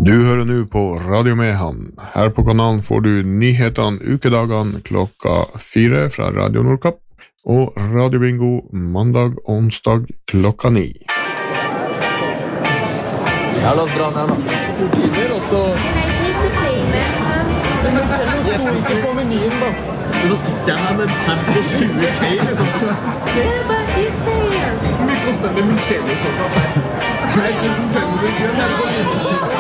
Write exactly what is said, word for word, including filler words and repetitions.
Du hører nå på Radio Mehamn. Her på kanalen får du nyhetene ukedagene klokka fire fra Radio Nordkapp og Radio Bingo mandag og onsdag klokka ni. Ja, la oss dra ned da. To timer, og så... Men det sto ikke på menyen da. Nå sitter jeg her med en tab på tjue K liksom. Hvor mye koster det med milkshake og sånn? tre tusen fem hundre kroner.